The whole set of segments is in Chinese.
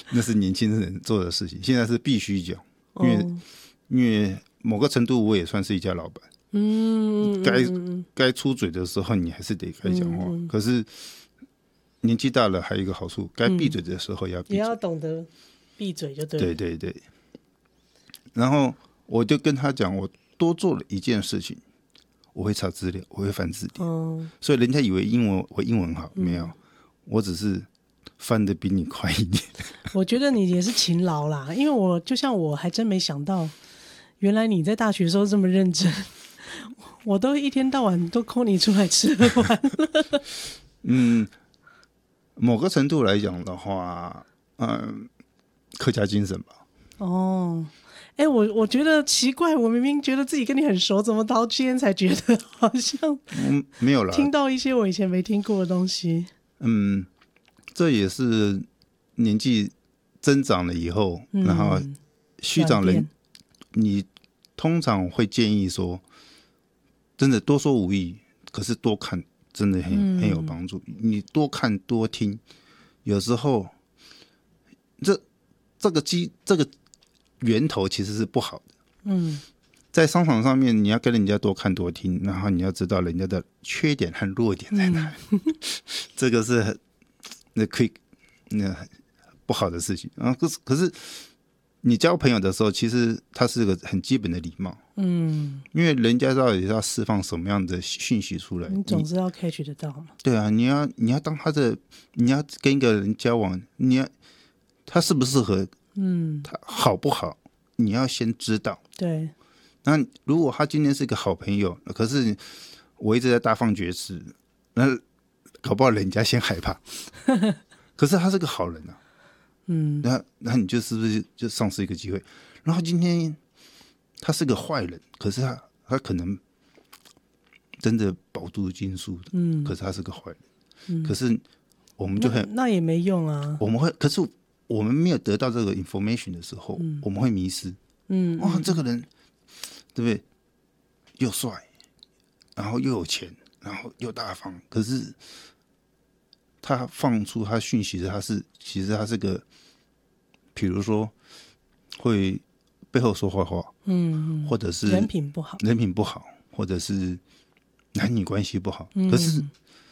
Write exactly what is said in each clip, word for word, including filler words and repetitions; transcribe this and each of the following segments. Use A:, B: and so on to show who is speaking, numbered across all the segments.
A: 那是年轻人做的事情，现在是必须讲，因为、哦、因为某个程度我也算是一家老板，嗯，该该出嘴的时候你还是得该讲话、嗯，可是年纪大了还有一个好处，该闭嘴的时候也要闭嘴，
B: 也要懂得闭嘴就对了。
A: 对对对。然后我就跟他讲，我多做了一件事情，我会查资料，我会翻字典、嗯，所以人家以为英文我英文好，没有，我只是翻得比你快一点。
B: 我觉得你也是勤劳啦，因为我就像我还真没想到，原来你在大学的时候这么认真，我都一天到晚都 call 你出来吃完了。
A: 嗯，某个程度来讲的话，嗯，客家精神吧。
B: 哦。哎、欸，我我觉得奇怪，我明明觉得自己跟你很熟，怎么到今天才觉得好像
A: 嗯没有啦，
B: 听到一些我以前没听过的东西。
A: 嗯，这也是年纪增长了以后，嗯、然后虚长人，你通常会建议说，真的多说无益，可是多看真的很、嗯、很有帮助。你多看多听，有时候这这个机这个。源头其实是不好的，嗯，在商场上面你要跟人家多看多听，然后你要知道人家的缺点和弱点在哪里、嗯、这个是很那可以那不好的事情啊。可是可是你交朋友的时候，其实它是个很基本的礼貌，嗯，因为人家到底要释放什么样的讯息出来，
B: 你总是要 catch 得到嘛。
A: 对啊，你要你要当他的，你要跟一个人交往，你要他适不适合。嗯，他好不好，你要先知道。
B: 对，
A: 那如果他今天是一个好朋友，可是我一直在大放厥词，那搞不好人家先害怕。可是他是个好人啊，嗯，那那你就是不是就丧失一个机会？然后今天他是个坏人，可是他他可能真的饱读经书的，嗯，可是他是个坏人，嗯，可是我们就很
B: 那, 那也没用啊，
A: 我们会，可是。我们没有得到这个 information 的时候、嗯、我们会迷失。嗯，哇，这个人对不对？又帅，然后又有钱，然后又大方，可是他放出他讯息的，他是其实他是个，比如说会背后说坏话，嗯，或者是
B: 人品不好，
A: 人品不好，或者是男女关系不好，嗯、可是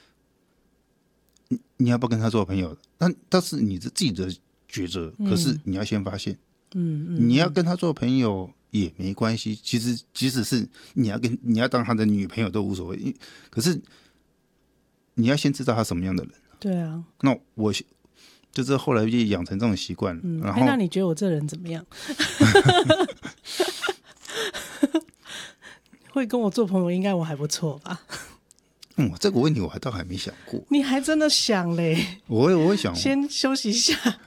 A: 你你要不要跟他做朋友？那但是你的自己的。抉择，可是你要先发现，嗯嗯，你要跟他做朋友也没关系。其实，即使是你要跟你要当他的女朋友都无所谓。可是，你要先知道他什么样的人。
B: 对啊。
A: 那我就是后来就养成这种习惯。嗯，然后、
B: 欸、那你觉得我这人怎么样？会跟我做朋友，应该我还不错吧？
A: 嗯，这个问题我还倒还没想过。
B: 你还真的想嘞？
A: 我会，我会想。
B: 先休息一下。